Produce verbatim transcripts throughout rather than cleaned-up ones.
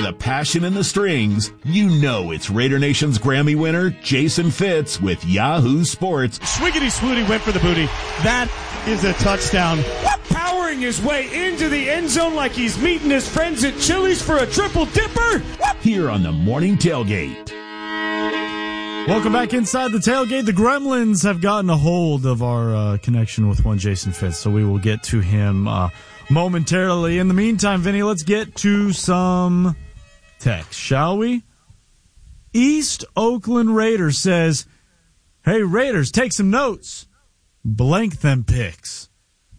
the passion and the strings, you know it's Raider Nation's Grammy winner, Jason Fitz, with Yahoo Sports. Swiggity Swooty went for the booty. That is a touchdown. Powering his way into the end zone like he's meeting his friends at Chili's for a triple dipper. Here on the Morning Tailgate. Welcome back inside the tailgate. The Gremlins have gotten a hold of our uh, connection with one Jason Fitz, so we will get to him uh, momentarily. In the meantime, Vinny, let's get to some text, shall we? East Oakland Raiders says, hey, Raiders, take some notes. Blank them picks.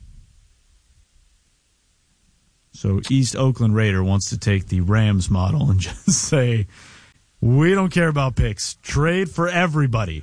So East Oakland Raider wants to take the Rams model and just say, we don't care about picks. Trade for everybody.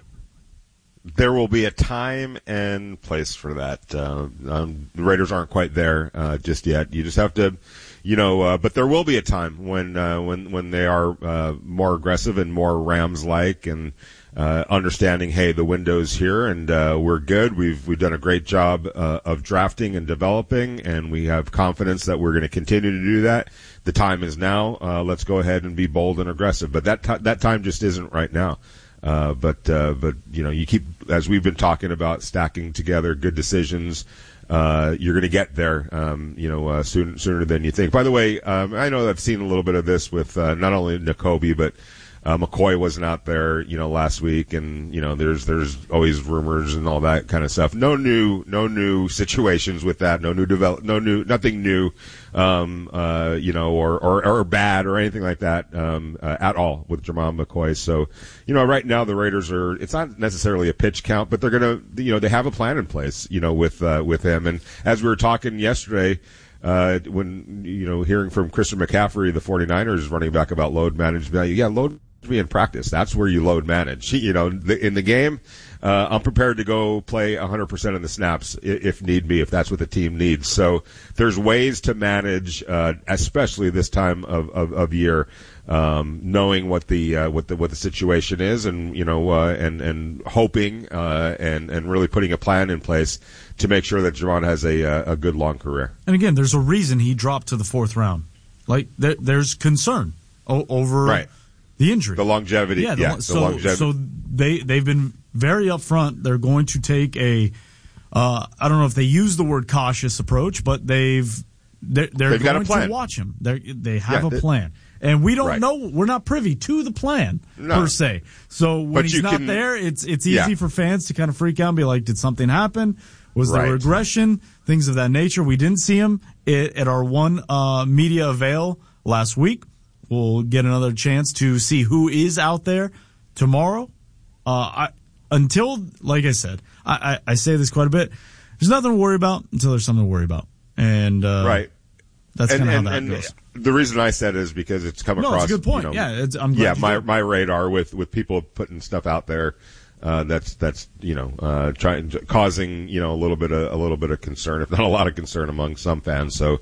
There will be a time and place for that. Uh, um, the Raiders aren't quite there uh, just yet. You just have to, you know. Uh, but there will be a time when uh, when when they are uh, more aggressive and more Rams-like, and uh, understanding, hey, the window's here and uh, we're good. We've we've done a great job uh, of drafting and developing, and we have confidence that we're going to continue to do that. The time is now. Uh, let's go ahead and be bold and aggressive. But that t- that time just isn't right now. Uh, but uh, but you know, you keep, as we've been talking about, stacking together good decisions. Uh, you're going to get there, um, you know, uh, soon, sooner than you think. By the way, um, I know I've seen a little bit of this with uh, not only Nakobe, but uh, McCoy wasn't out there, you know, last week, and you know, there's there's always rumors and all that kind of stuff. No new no new situations with that. No new develop. No new nothing new. Um, uh, you know, or, or, or bad or anything like that, um, uh, at all with Jamal McCoy. So, you know, right now the Raiders are, it's not necessarily a pitch count, but they're going to, you know, they have a plan in place, you know, with, uh, with him. And as we were talking yesterday, uh, when, you know, hearing from Christian McCaffrey, the 49ers running back, about load management, yeah, load me in practice. That's where you load manage. You know, the, in the game, Uh, I'm prepared to go play one hundred percent of the snaps if need be, if that's what the team needs. So there's ways to manage, uh, especially this time of, of, of year, um, knowing what the, uh, what the, what the situation is, and, you know, uh, and, and hoping, uh, and, and really putting a plan in place to make sure that Javon has a, a good long career. And again, there's a reason he dropped to the fourth round. Like, there, there's concern o- over right. the injury. The longevity. Yeah, the, yeah, the so, longevity. So they, they've been very upfront. They're going to take a, uh, I don't know if they use the word cautious approach, but they've, they're, they're they've going got a plan. to watch him. They're, they have yeah, a they, plan. And we don't right. know, we're not privy to the plan, no. per se. So when but he's not can, there, it's it's easy yeah. for fans to kind of freak out and be like, did something happen? Was right. there regression? Things of that nature. We didn't see him at, at our one uh, media avail last week. We'll get another chance to see who is out there tomorrow. Uh, I, until, like I said, I, I, I say this quite a bit. There's nothing to worry about until there's something to worry about. And, uh, right. That's kind of how that and goes. The reason I said it is because it's come no, across. It's a good point. You know, yeah, it's, I'm glad yeah, you my did. my radar with, with people putting stuff out there. Uh, that's that's you know uh, trying causing you know a little bit of a little bit of concern, if not a lot of concern among some fans. So,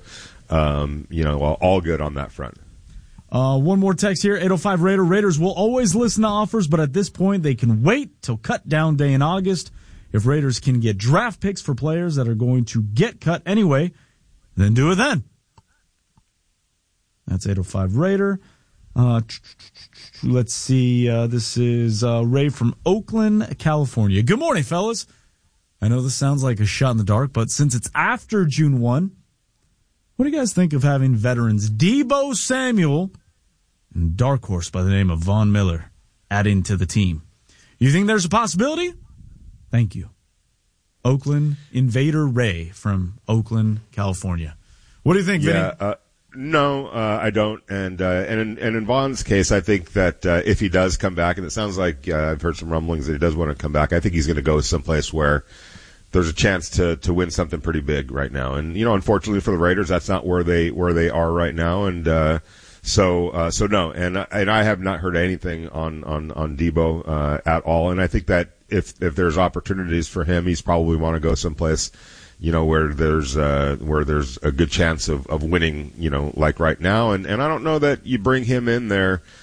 um, you know, all, all good on that front. Uh, one more text here, eight oh five Raider. Raiders will always listen to offers, but at this point they can wait till cut down day in August. If Raiders can get draft picks for players that are going to get cut anyway, then do it then. That's eight oh five Raider. Uh, let's see. Uh, this is uh, Ray from Oakland, California. Good morning, fellas. I know this sounds like a shot in the dark, but since it's after June first, what do you guys think of having veterans Deebo Samuel and dark horse by the name of Von Miller adding to the team? You think there's a possibility? Thank you. Oakland Invader Ray from Oakland, California. What do you think, Vinny? Yeah, uh, no, uh, I don't. And, uh, and in, and in Von's case, I think that, uh, if he does come back, and it sounds like, uh, I've heard some rumblings that he does want to come back, I think he's going to go someplace where there's a chance to, to win something pretty big right now. And, you know, unfortunately for the Raiders, that's not where they, where they are right now. And, uh, so, uh, so no. And, and I have not heard anything on, on, on Deebo, uh, at all. And I think that if, if there's opportunities for him, he's probably want to go someplace, you know, where there's, uh, where there's a good chance of, of winning, you know, like right now. And, and I don't know that you bring him in there.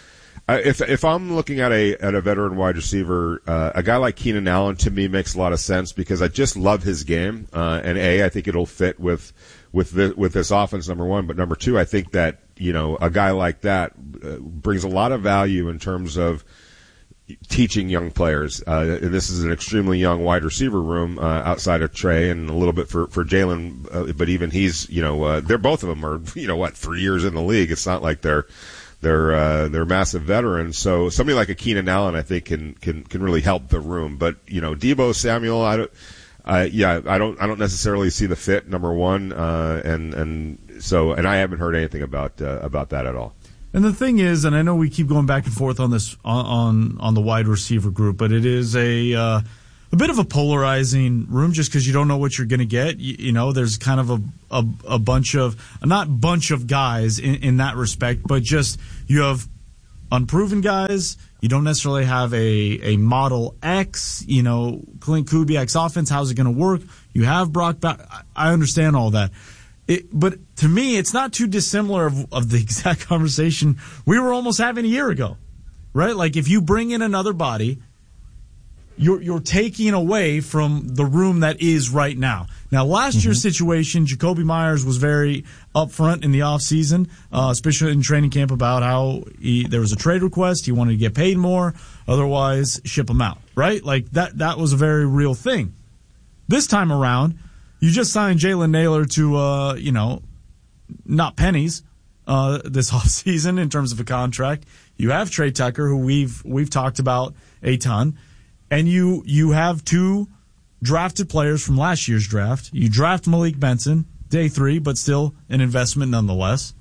Uh, if if I'm looking at a at a veteran wide receiver, uh, a guy like Keenan Allen to me makes a lot of sense because I just love his game. Uh, and a, I think it'll fit with with the, with this offense. Number one, but number two, I think that you know a guy like that uh, brings a lot of value in terms of teaching young players. Uh, this is an extremely young wide receiver room uh, outside of Trey and a little bit for for Jalen, uh, but even he's you know uh, they're both of them are you know what three years in the league. It's not like they're They're uh, they're massive veterans, so somebody like a Keenan Allen, I think, can can can really help the room. But you know, Deebo Samuel, I don't, uh, yeah, I don't I don't necessarily see the fit. Number one, uh, and and so and I haven't heard anything about uh, about that at all. And the thing is, and I know we keep going back and forth on this on on, on the wide receiver group, but it is a uh, a bit of a polarizing room just because you don't know what you're going to get. You, you know, there's kind of a, a a bunch of not bunch of guys in, in that respect, but just you have unproven guys. You don't necessarily have a, a model X, you know, Clint Kubiak's offense. How's it going to work? You have Brock back. I understand all that. It, but to me, it's not too dissimilar of, of the exact conversation we were almost having a year ago, right? Like if you bring in another body, you're you're taking away from the room that is right now. Now, last mm-hmm. year's situation, Jacoby Myers was very upfront in the offseason, uh, especially in training camp, about how he, there was a trade request. He wanted to get paid more, otherwise ship him out, right? Like that that was a very real thing. This time around, you just signed Jalen Nailor to, uh, you know, not pennies uh, this offseason in terms of a contract. You have Trey Tucker, who we've we've talked about a ton. And you you have two drafted players from last year's draft. You draft Malik Benson, day three, but still an investment nonetheless.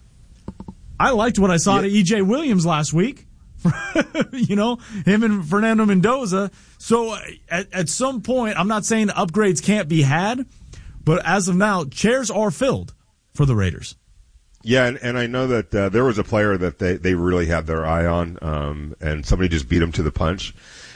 I liked what I saw yeah. to E J Williams last week. You know, him and Fernando Mendoza. So at, at some point, I'm not saying upgrades can't be had, but as of now, chairs are filled for the Raiders. Yeah, and, and I know that uh, there was a player that they, they really had their eye on, um, and somebody just beat him to the punch.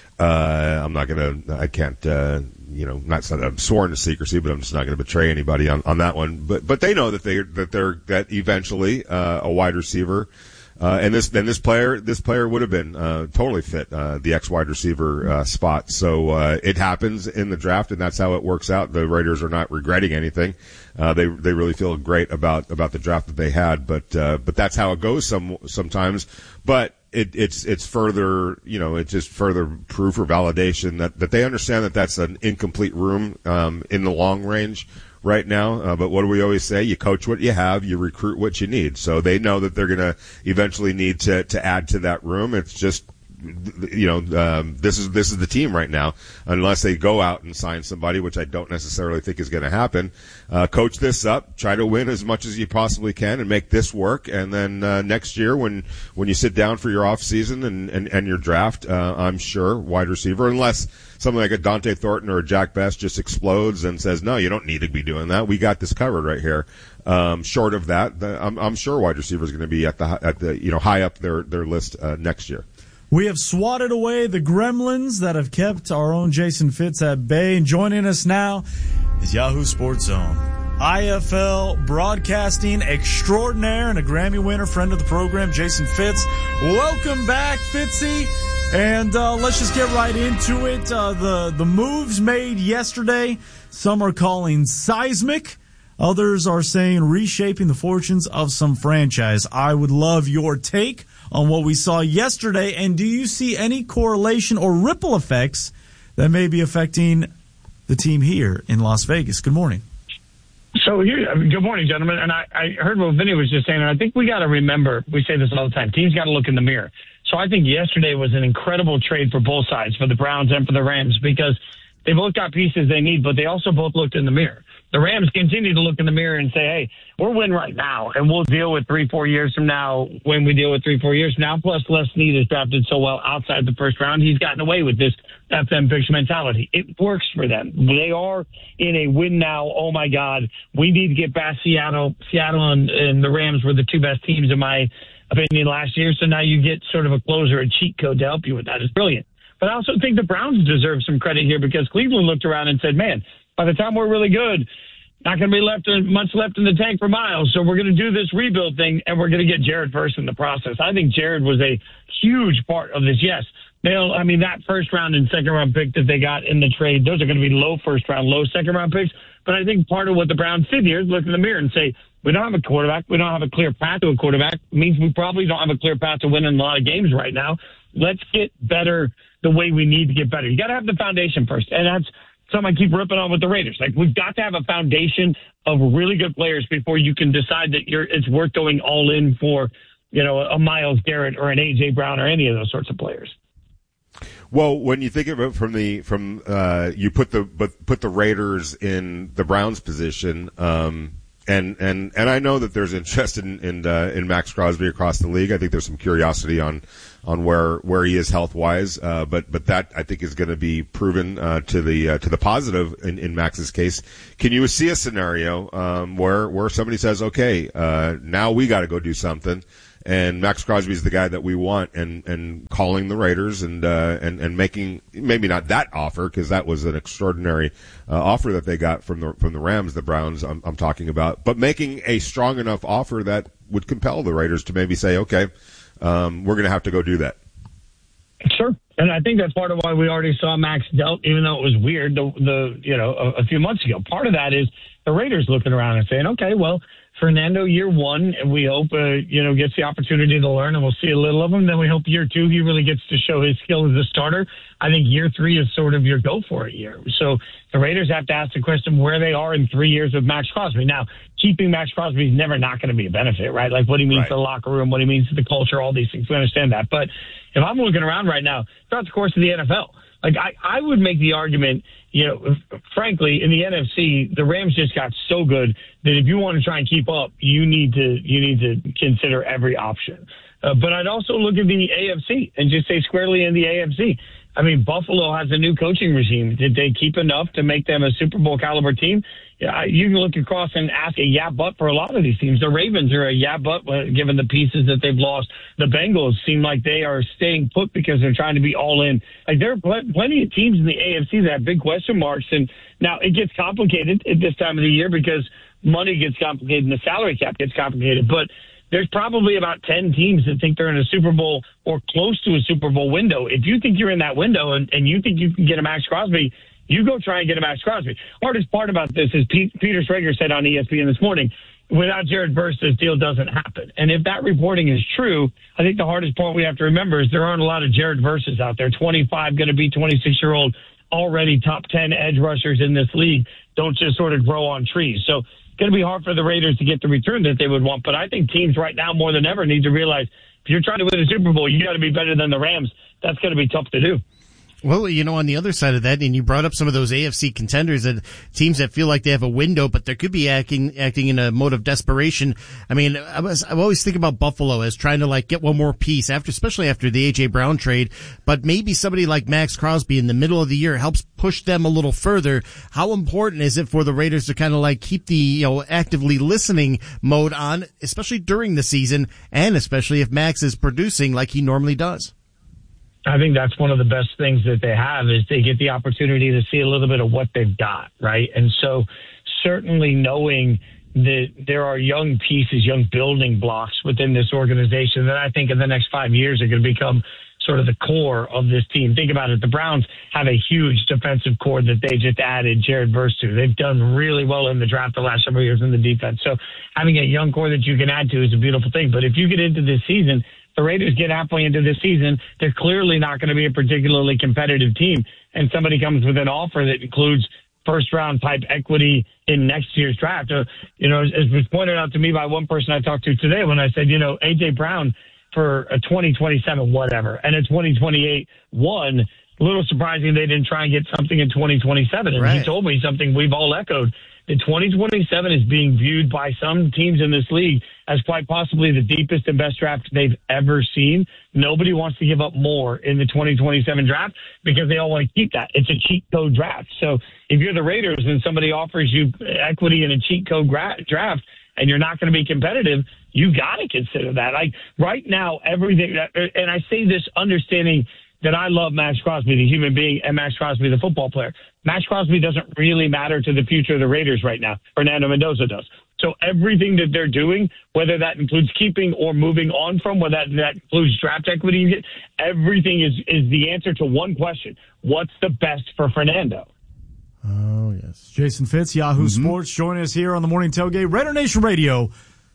Uh, I'm not going to, I can't, uh, you know, not that I'm sworn to secrecy, but I'm just not going to betray anybody on, on that one. But, but they know that they, that they're, that eventually, uh, a wide receiver, uh, and this, then this player, this player would have been, uh, totally fit, uh, the ex wide receiver, uh, spot. So, uh, it happens in the draft and that's how it works out. The Raiders are not regretting anything. Uh, they, they really feel great about, about the draft that they had, but, uh, but that's how it goes some, sometimes. But, It, it's it's further, you know, it's just further proof or validation that, that they understand that that's an incomplete room um, in the long range right now. Uh, but what do we always say? You coach what you have, you recruit what you need. So they know that they're going to eventually need to to add to that room. It's just, you know, um, this is this is the team right now. Unless they go out and sign somebody, which I don't necessarily think is going to happen. Uh, coach this up, try to win as much as you possibly can, and make this work. And then uh, next year, when when you sit down for your off season and and, and your draft, uh, I'm sure wide receiver, unless something like a Dante Thornton or a Jack Best just explodes and says, no, you don't need to be doing that. We got this covered right here. Um, short of that, the, I'm, I'm sure wide receiver is going to be at the at the you know high up their their list uh, next year. We have swatted away the gremlins that have kept our own Jason Fitz at bay. And joining us now is Yahoo Sports Zone I F L broadcasting extraordinaire and a Grammy winner, friend of the program, Jason Fitz. Welcome back, Fitzy. And uh, let's just get right into it. Uh, the, the moves made yesterday, some are calling seismic. Others are saying reshaping the fortunes of some franchise. I would love your take on what we saw yesterday, and do you see any correlation or ripple effects that may be affecting the team here in Las Vegas? Good morning. So here, good morning, gentlemen. And I, I heard what Vinny was just saying, and I think we got to remember, we say this all the time, teams got to look in the mirror. So I think yesterday was an incredible trade for both sides, for the Browns and for the Rams, because they both got pieces they need, but they also both looked in the mirror. The Rams continue to look in the mirror and say, hey, we're winning right now, and we'll deal with three, four years from now when we deal with three, four years from now. Plus, Les Snead is drafted so well outside the first round. He's gotten away with this F M picture mentality. It works for them. They are in a win now. Oh, my God, we need to get past Seattle. Seattle and, and the Rams were the two best teams, in my opinion, last year. So now you get sort of a closer, a cheat code to help you with that. It's brilliant. But I also think the Browns deserve some credit here because Cleveland looked around and said, man, by the time we're really good, not going to be left much left in the tank for Miles. So we're going to do this rebuild thing, and we're going to get Jared first in the process. I think Jared was a huge part of this. Yes, they'll, I mean, that first round and second round pick that they got in the trade, those are going to be low first round, low second round picks. But I think part of what the Browns did here is look in the mirror and say, we don't have a quarterback. We don't have a clear path to a quarterback. It means we probably don't have a clear path to winning a lot of games right now. Let's get better the way we need to get better. You got to have the foundation first. And that's something I keep ripping on with the Raiders. Like, we've got to have a foundation of really good players before you can decide that you're, it's worth going all in for, you know, a Myles Garrett or an A J Brown or any of those sorts of players. Well, when you think of it from the from uh, you put the but put the Raiders in the Browns position, um, and and and I know that there's interest in in, uh, in Max Crosby across the league. I think there's some curiosity on on where where he is health wise, uh, but but that I think is going to be proven uh, to the uh, to the positive in, in Max's case. Can you see a scenario um, where where somebody says, okay, uh, now we got to go do something? And Max Crosby is the guy that we want, and, and calling the Raiders and, uh, and, and making, maybe not that offer, because that was an extraordinary, uh, offer that they got from the, from the Rams, the Browns I'm, I'm talking about, but making a strong enough offer that would compel the Raiders to maybe say, okay, um, we're going to have to go do that. Sure. And I think that's part of why we already saw Max dealt, even though it was weird, the, the you know, a, a few months ago. Part of that is the Raiders looking around and saying, okay, well, Fernando year one, and we hope, uh, you know, gets the opportunity to learn, and we'll see a little of him. Then we hope year two, he really gets to show his skill as a starter. I think year three is sort of your go for it year. So the Raiders have to ask the question where they are in three years with Max Crosby. Now, keeping Max Crosby is never not going to be a benefit, right? Like what he means right. to the locker room, what he means to the culture, all these things. We understand that. But if I'm looking around right now, throughout the course of the N F L, like I, I would make the argument, you know, frankly, in the N F C, the Rams just got so good that if you want to try and keep up, you need to you need to consider every option. Uh, but I'd also look at the A F C and just say squarely in the A F C. I mean, Buffalo has a new coaching regime. Did they keep enough to make them a Super Bowl caliber team? Yeah, you can look across and ask a yeah, but for a lot of these teams. The Ravens are a yeah, but given the pieces that they've lost. The Bengals seem like they are staying put because they're trying to be all in. Like there are pl- plenty of teams in the A F C that have big question marks. And now it gets complicated at this time of the year because money gets complicated and the salary cap gets complicated. But there's probably about ten teams that think they're in a Super Bowl or close to a Super Bowl window. If you think you're in that window and, and you think you can get a Max Crosby, you go try and get a Max Crosby. Hardest part about this is Pete, Peter Schrager said on E S P N this morning, without Jared Verse, this deal doesn't happen. And if that reporting is true, I think the hardest point we have to remember is there aren't a lot of Jared Verses out there. twenty-five, going to be twenty-six-year-old, already top ten edge rushers in this league. Don't just sort of grow on trees. So it's going to be hard for the Raiders to get the return that they would want. But I think teams right now more than ever need to realize if you're trying to win a Super Bowl, you got to be better than the Rams. That's going to be tough to do. Well, you know, on the other side of that, and you brought up some of those A F C contenders and teams that feel like they have a window, but they could be acting acting in a mode of desperation. I mean, I was, I always think about Buffalo as trying to like get one more piece after, especially after the A J Brown trade. But maybe somebody like Max Crosby in the middle of the year helps push them a little further. How important is it for the Raiders to kind of like keep the, you know, actively listening mode on, especially during the season, and especially if Max is producing like he normally does? I think that's one of the best things that they have is they get the opportunity to see a little bit of what they've got, right? And so certainly knowing that there are young pieces, young building blocks within this organization that I think in the next five years are going to become sort of the core of this team. Think about it. The Browns have a huge defensive core that they just added Jared Verse to. They've done really well in the draft the last several years in the defense. So having a young core that you can add to is a beautiful thing. But if you get into this season, the Raiders get halfway into this season, they're clearly not going to be a particularly competitive team. And somebody comes with an offer that includes first-round type equity in next year's draft. Uh, you know, as, as was pointed out to me by one person I talked to today when I said, you know, A J Brown for a twenty twenty-seven whatever, and a twenty twenty-eight one, a little surprising they didn't try and get something in twenty twenty-seven. And right. He told me something we've all echoed. The twenty twenty-seven is being viewed by some teams in this league as quite possibly the deepest and best draft they've ever seen. Nobody wants to give up more in the twenty twenty-seven draft because they all want to keep that. It's a cheat code draft. So if you're the Raiders and somebody offers you equity in a cheat code gra- draft and you're not going to be competitive, you got to consider that. Like right now, everything, and I say this understanding that I love Max Crosby, the human being, and Max Crosby, the football player. Max Crosby doesn't really matter to the future of the Raiders right now. Fernando Mendoza does. So everything that they're doing, whether that includes keeping or moving on from, whether that, that includes draft equity, everything is, is the answer to one question. What's the best for Fernando? Oh, yes. Jason Fitz, Yahoo mm-hmm. Sports, joining us here on the Morning Tailgate. Raider Nation Radio,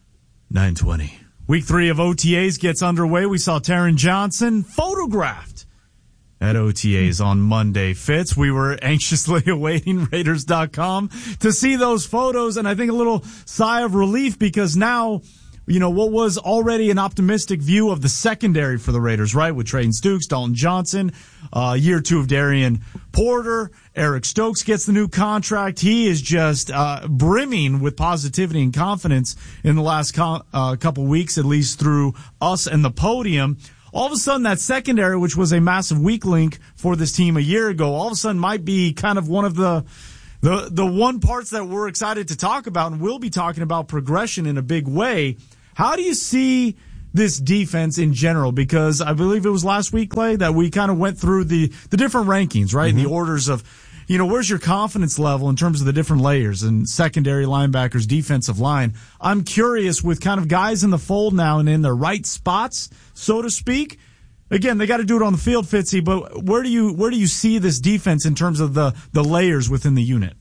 nine twenty. Week three of O T As gets underway. We saw Taron Johnson photographed at O T As on Monday. Fitz, we were anxiously awaiting Raiders dot com to see those photos, and I think a little sigh of relief because now, you know, what was already an optimistic view of the secondary for the Raiders, right? With Trayton Stukes, Dalton Johnson, uh, year two of Darian Porter, Eric Stokes gets the new contract. He is just uh, brimming with positivity and confidence in the last co- uh, couple weeks, at least through us and the podium. All of a sudden, that secondary, which was a massive weak link for this team a year ago, all of a sudden might be kind of one of the the the one parts that we're excited to talk about, and we'll be talking about progression in a big way. How do you see this defense in general? Because I believe it was last week, Clay, that we kind of went through the, the different rankings, right? Mm-hmm. The orders of, you know, where's your confidence level in terms of the different layers and secondary linebackers, defensive line. I'm curious with kind of guys in the fold now and in their right spots, so to speak. Again, they got to do it on the field, Fitzy, but where do you, where do you see this defense in terms of the, the layers within the unit?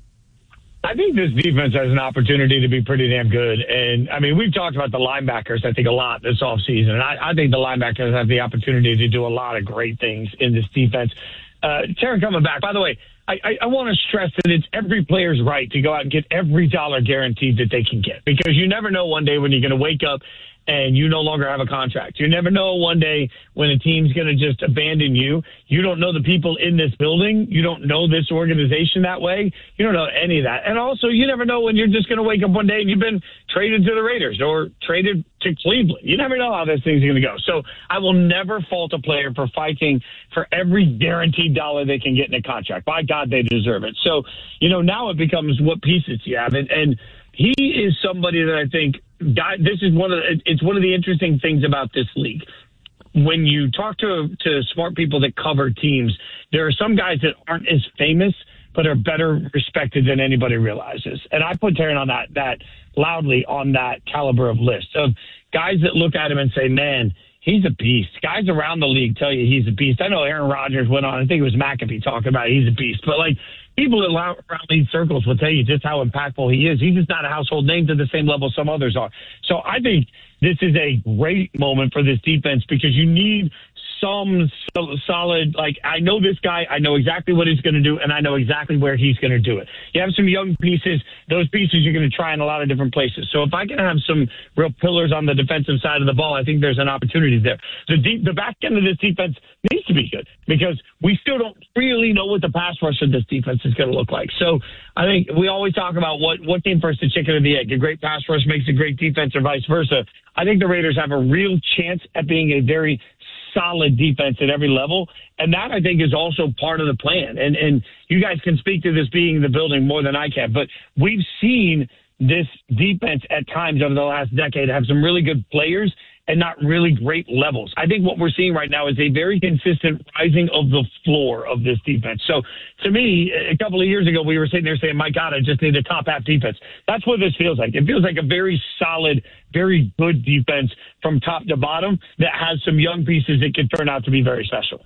I think this defense has an opportunity to be pretty damn good. And, I mean, we've talked about the linebackers, I think, a lot this offseason. And I, I think the linebackers have the opportunity to do a lot of great things in this defense. Uh, Taron coming back. By the way, I, I, I want to stress that it's every player's right to go out and get every dollar guaranteed that they can get. Because you never know one day when you're going to wake up and you no longer have a contract. You never know one day when a team's going to just abandon you. You don't know the people in this building. You don't know this organization that way. You don't know any of that. And also, you never know when you're just going to wake up one day and you've been traded to the Raiders or traded to Cleveland. You never know how this thing's going to go. So I will never fault a player for fighting for every guaranteed dollar they can get in a contract. By God, they deserve it. So, you know, now it becomes what pieces you have. And, and he is somebody that I think, God, this is one of the, it's one of the interesting things about this league. When you talk to to smart people that cover teams, there are some guys that aren't as famous but are better respected than anybody realizes. And I put Taron on that that loudly on that caliber of list of guys that look at him and say, man, he's a beast. Guys around the league tell you he's a beast. I know Aaron Rodgers went on, I think it was McAfee talking about he's a beast, but like, people around these circles will tell you just how impactful he is. He's just not a household name to the same level some others are. So I think this is a great moment for this defense because you need some solid, like, I know this guy, I know exactly what he's going to do, and I know exactly where he's going to do it. You have some young pieces. Those pieces you're going to try in a lot of different places. So if I can have some real pillars on the defensive side of the ball, I think there's an opportunity there. The deep, the back end of this defense needs to be good because we still don't really know what the pass rush of this defense is going to look like. So I think we always talk about what, what came first, the chicken or the egg. A great pass rush makes a great defense or vice versa. I think the Raiders have a real chance at being a very solid defense at every level. And that, I think, is also part of the plan. And and you guys can speak to this being in the building more than I can, but we've seen this defense at times over the last decade have some really good players and not really great levels. I think what we're seeing right now is a very consistent rising of the floor of this defense. So to me, a couple of years ago, we were sitting there saying, my God, I just need a top half defense. That's what this feels like. It feels like a very solid, very good defense from top to bottom that has some young pieces that could turn out to be very special.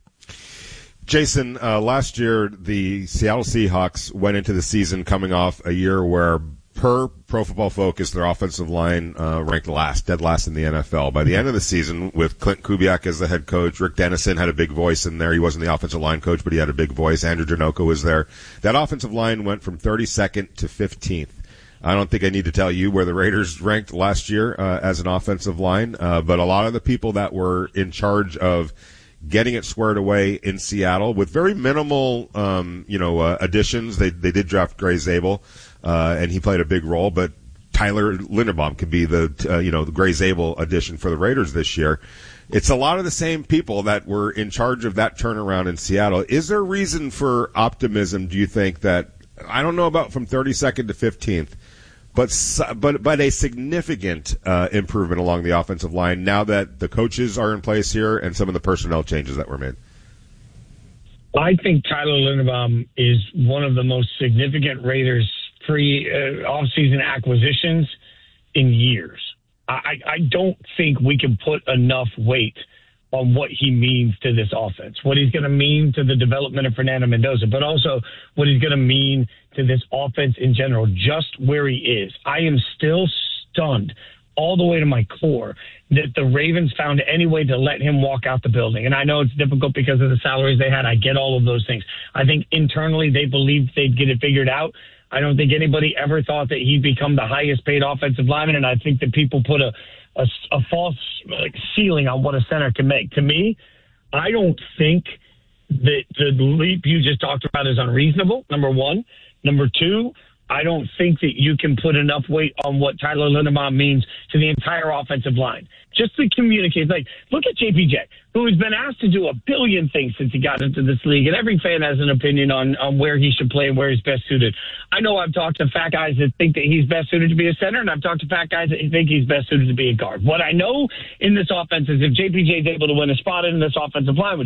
Jason, uh, last year, the Seattle Seahawks went into the season coming off a year where per Pro Football Focus, their offensive line uh, ranked last, dead last in the N F L. By the end of the season, with Clint Kubiak as the head coach, Rick Dennison had a big voice in there. He wasn't the offensive line coach, but he had a big voice. Andrew Janocko was there. That offensive line went from thirty-second to fifteenth. I don't think I need to tell you where the Raiders ranked last year uh, as an offensive line, uh, but a lot of the people that were in charge of getting it squared away in Seattle with very minimal, um, you know, uh, additions. They they did draft Gray Zabel. Uh, and he played a big role, but Tyler Linderbaum could be the, uh, you know, the Gray Zabel addition for the Raiders this year. It's a lot of the same people that were in charge of that turnaround in Seattle. Is there reason for optimism, do you think, that, I don't know about from thirty-second to fifteenth, but, but, but a significant, uh, improvement along the offensive line now that the coaches are in place here and some of the personnel changes that were made? I think Tyler Linderbaum is one of the most significant Raiders free uh, offseason acquisitions in years. I, I don't think we can put enough weight on what he means to this offense, what he's going to mean to the development of Fernando Mendoza, but also what he's going to mean to this offense in general, just where he is. I am still stunned all the way to my core that the Ravens found any way to let him walk out the building. And I know it's difficult because of the salaries they had. I get all of those things. I think internally they believed they'd get it figured out. I don't think anybody ever thought that he'd become the highest paid offensive lineman. And I think that people put a, a, a false like, ceiling on what a center can make. To me, I don't think that the leap you just talked about is unreasonable, number one. Number two, I don't think that you can put enough weight on what Tyler Linderbaum means to the entire offensive line. Just to communicate, like, look at J P J, who has been asked to do a billion things since he got into this league, and every fan has an opinion on, on where he should play and where he's best suited. I know I've talked to fat guys that think that he's best suited to be a center, and I've talked to fat guys that think he's best suited to be a guard. What I know in this offense is if J P J is able to win a spot in this offensive line, which